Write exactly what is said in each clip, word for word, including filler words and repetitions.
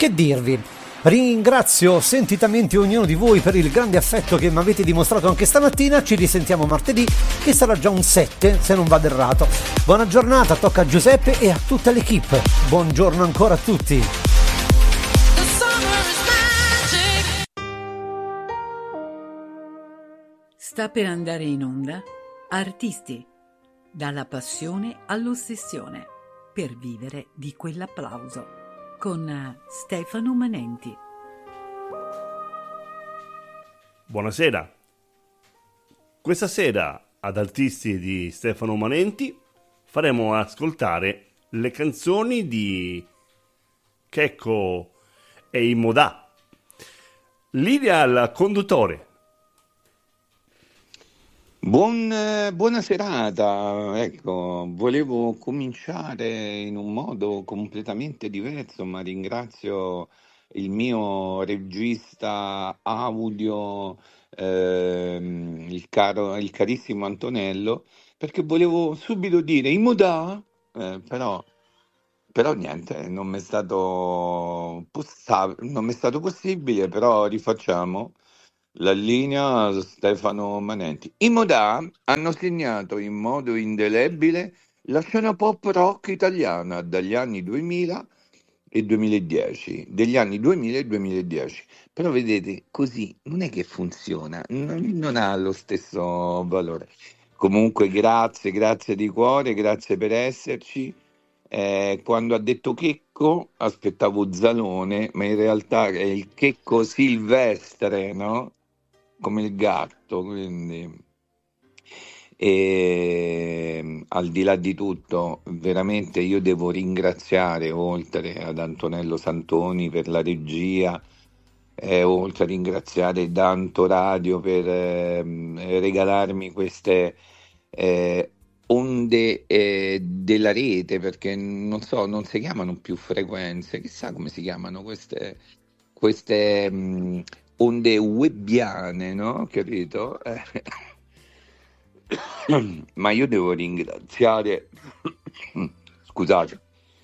Che dirvi? Ringrazio sentitamente ognuno di voi per il grande affetto che mi avete dimostrato anche stamattina. Ci risentiamo martedì, che sarà già un sette se non vado errato. Buona giornata, tocca a Giuseppe e a tutta l'equipe. Buongiorno ancora a tutti. Sta per andare in onda Artisti, dalla passione all'ossessione, per vivere di quell'applauso, con Stefano Manenti. Buonasera. Questa sera ad Artisti di Stefano Manenti faremo ascoltare le canzoni di Checco e i Modà. Linea al conduttore. Buon, eh, buona serata, ecco, volevo cominciare in un modo completamente diverso, ma ringrazio il mio regista audio, ehm, il caro, il carissimo Antonello, perché volevo subito dire i Modà, eh, però, però niente, non mi è stato, possa- non mi è stato possibile, però rifacciamo. La linea a Stefano Manenti. I Modà hanno segnato in modo indelebile la scena pop rock italiana dagli anni duemila e duemiladieci, degli anni duemila e duemiladieci. Però vedete, così non è che funziona, non, non ha lo stesso valore. Comunque grazie, grazie di cuore, grazie per esserci. Eh, quando ha detto Checco aspettavo Zalone, ma in realtà è il Checco silvestre, no? Come il gatto, quindi e, al di là di tutto, veramente io devo ringraziare, oltre ad Antonello Santoni per la regia, e oltre a ringraziare Danto Radio per ehm, regalarmi queste eh, onde eh, della rete, perché non so, non si chiamano più frequenze, chissà come si chiamano queste, queste mh, onde webbiane, no? Capito? Eh. Ma io devo ringraziare, scusate,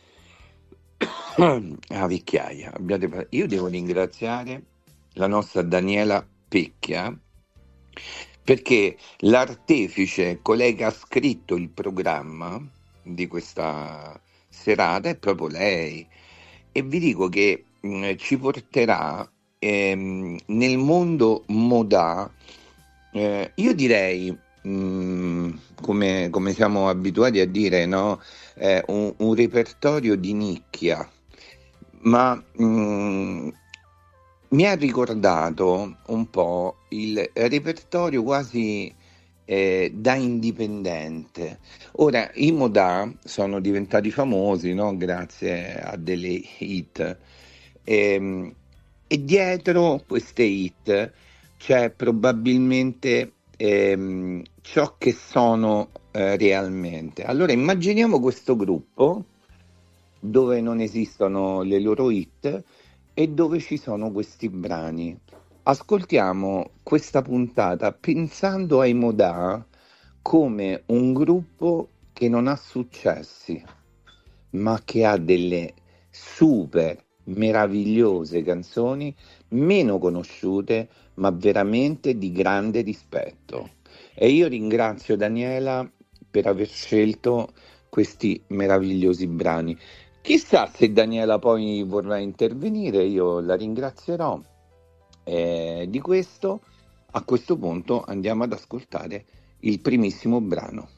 la vecchiaia, abbiate par- io devo ringraziare la nostra Daniela Pecchia, perché l'artefice, colei che ha scritto il programma di questa serata, è proprio lei. E vi dico che mh, ci porterà ehm, nel mondo Modà, eh, io direi, mh, come, come siamo abituati a dire, no? Eh, un, un repertorio di nicchia, ma mh, mi ha ricordato un po' il repertorio quasi eh, da indipendente. Ora, i Modà sono diventati famosi, no? Grazie a delle hit. Ehm, e dietro queste hit c'è probabilmente ehm, ciò che sono eh, realmente. Allora immaginiamo questo gruppo dove non esistono le loro hit e dove ci sono questi brani. Ascoltiamo questa puntata pensando ai Modà come un gruppo che non ha successi, ma che ha delle super meravigliose canzoni, meno conosciute, ma veramente di grande rispetto. E io ringrazio Daniela per aver scelto questi meravigliosi brani. Chissà se Daniela poi vorrà intervenire, io la ringrazierò eh, di questo. A questo punto andiamo ad ascoltare il primissimo brano.